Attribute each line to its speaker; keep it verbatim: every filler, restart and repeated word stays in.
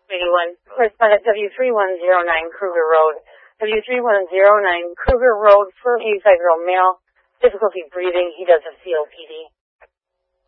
Speaker 1: eighty-one. Correspondent W three one zero nine Kruger Road. W three one zero nine Kruger Road for eighty-five-year-old male. Difficulty breathing. He does have C O P D.